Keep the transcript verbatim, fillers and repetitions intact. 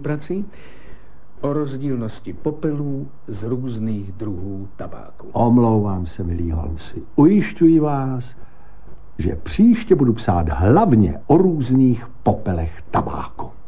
prací o rozdílnosti popelů z různých druhů tabáku. Omlouvám se, milý Holmesi. Ujišťuji vás, že příště budu psát hlavně o různých popelech tabáku.